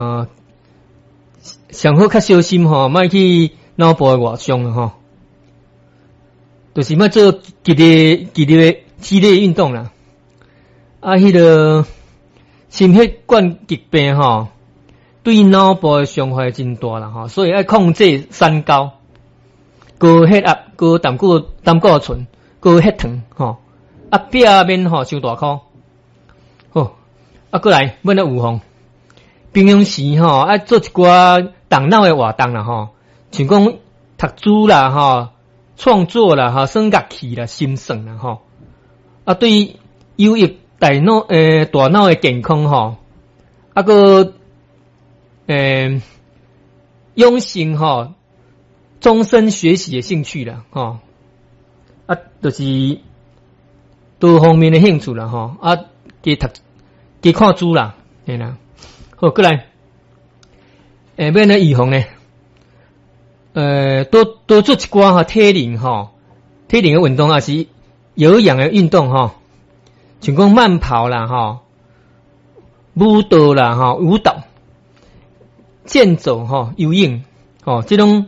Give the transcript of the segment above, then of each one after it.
上好较小心吼，莫去脑部的外伤了吼。就是莫做激烈激烈运动啦。迄个心血管疾病吼，对脑部的伤害真大啦吼，所以要控制三高：高血压、高胆固醇、高血糖吼。避免吼伤大块。好，过来要来预防。平常时吼要做一寡动脑的活动啦吼，像讲读书啦吼、创作啦吼、耍乐器啦、心算啦吼。对有益大脑的健康吼，个养成吼终身学习的兴趣啦吼。就是多方面的兴趣啦吼，加读加看书啦，嘿啦。好，过来，要来预防呢？多做一寡吼体能的运动，也是有氧的运动吼，像讲慢跑啦吼、舞蹈啦吼、舞蹈、健走吼、游泳吼，这种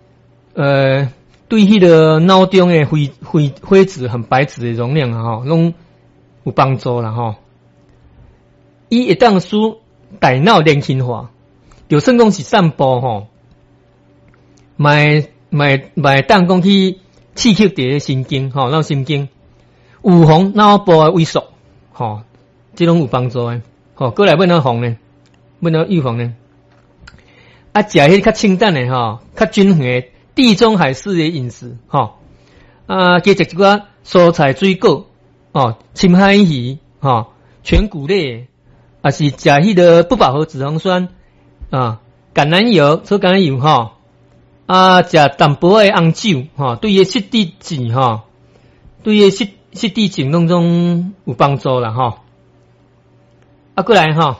对迄个脑中的灰质和白质的容量吼，拢有帮助啦吼。伊会当使大脑年轻化，就算讲是散步吼，买当讲去刺激伫神经吼，脑神经预防脑部的萎缩吼，这种有帮助的。吼，过来要哪防呢？要哪预防呢？食迄较清淡的吼，较均衡的地中海式的饮食吼，加食一寡蔬菜水果哦，深海鱼吼，全谷类。也是食迄个不饱和脂肪酸橄榄油、粗橄榄油吼，食淡薄的红酒吼，对于失智症吼，对于失智症当中有帮助啦吼。过来吼，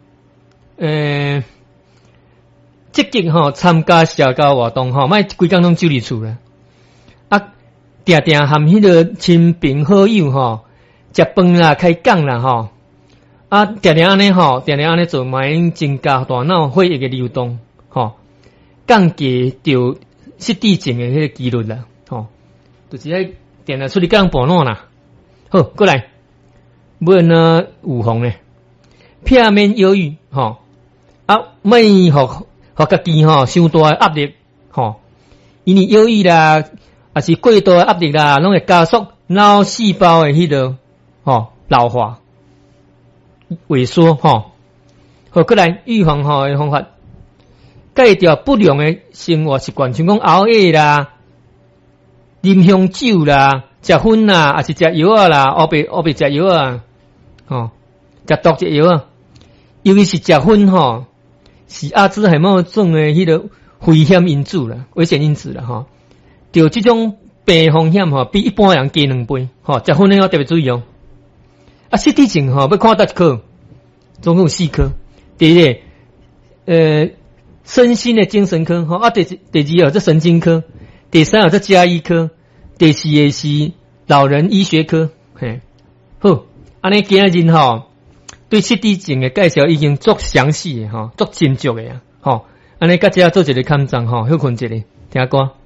积极吼参加社交活动吼，莫规工拢守伫厝啦。定定和迄个亲朋好友吼，食饭啦、开讲啦吼。定定安尼吼，定定安尼做，会增加大脑血液的流动，吼，降低着失智症的迄个几率啦，吼，就是喺定定出去讲步路啦。好，过来，要哪预防呢？避免忧郁，吼，莫互家己吼伤大的压力，吼，因为忧郁啦，也是过度的压力啦，拢会加速脑细胞的迄个老化。萎缩吼，好，过来预防的方法，戒掉不良的生活习惯，像讲熬夜啦、啉香酒啦、食薰啦，还是食药啊啦、黑白食药啊，食毒食药啊，尤其是食薰吼，是阿兹海默症的迄个危险因子啦、危险因子啦吼，就这种病风险比一般人加2倍，食薰的要特别注意哦。失智症要看哪一科？总共有4科。第一个，身心的精神科第二这神经科，第三这家医科，第四个是老人医学科。嘿，好，安尼今日对失智症的介绍已经足详细的足深足的啊，安尼大家做一个看章休困一下，听歌。